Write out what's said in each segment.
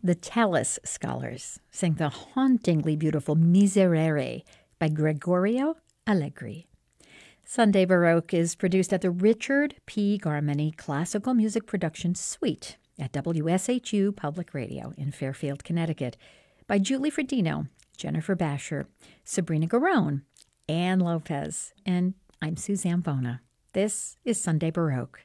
The Tallis Scholars sang the hauntingly beautiful Miserere by Gregorio Allegri. Sunday Baroque is produced at the Richard P. Garmany Classical Music Production Suite at WSHU Public Radio in Fairfield, Connecticut, by Julie Fredino, Jennifer Basher, Sabrina Garone, Ann Lopez, and I'm Suzanne Bona. This is Sunday Baroque.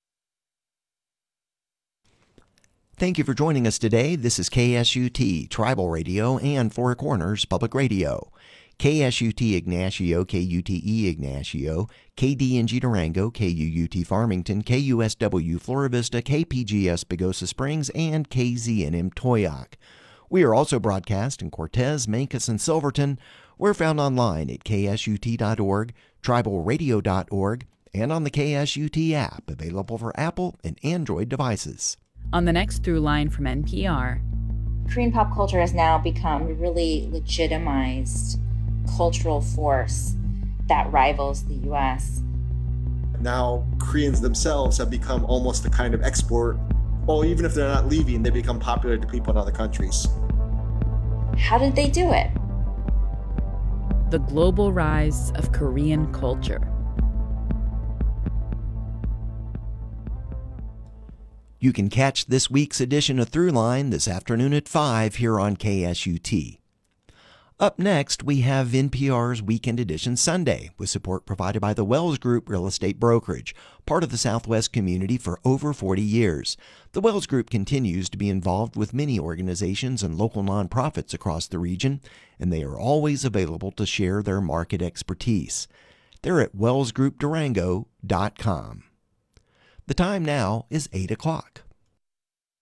Thank you for joining us today. This is KSUT, Tribal Radio, and Four Corners Public Radio. KSUT Ignacio, KUTE Ignacio, KDNG Durango, KUUT Farmington, KUSW Flora Vista, KPGS Pagosa Springs, and KZNM Toyoak. We are also broadcast in Cortez, Mancos, and Silverton. We're found online at ksut.org, tribalradio.org, and on the KSUT app, available for Apple and Android devices. On the next through line from NPR, Korean pop culture has now become a really legitimized cultural force that rivals the U.S. Now Koreans themselves have become almost a kind of export. Well, even if they're not leaving, they become popular to people in other countries. How did they do it? The global rise of Korean culture. You can catch this week's edition of Throughline this afternoon at 5 here on KSUT. Up next, we have NPR's Weekend Edition Sunday, with support provided by the Wells Group Real Estate Brokerage, part of the Southwest community for over 40 years. The Wells Group continues to be involved with many organizations and local nonprofits across the region, and they are always available to share their market expertise. They're at wellsgroupdurango.com. The time now is 8 o'clock.